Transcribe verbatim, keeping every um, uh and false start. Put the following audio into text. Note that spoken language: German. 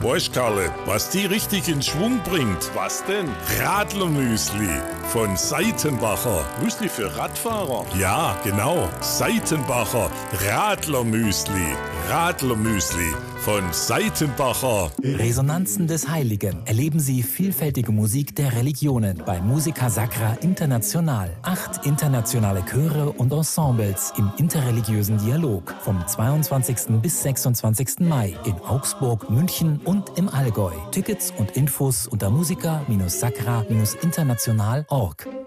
Weißt, Karle, was die richtig in Schwung bringt? Was denn? Radlermüsli von Seitenbacher. Müsli für Radfahrer? Ja, genau. Seitenbacher Radlermüsli. Radlermüsli von Seitenbacher. Resonanzen des Heiligen. Erleben Sie vielfältige Musik der Religionen bei Musica Sacra International. Acht internationale Chöre und Ensembles im interreligiösen Dialog. Vom zweiundzwanzigsten bis sechsundzwanzigsten Mai in Augsburg, München und im Allgäu. Tickets und Infos unter musica Bindestrich sacra Bindestrich international Punkt org.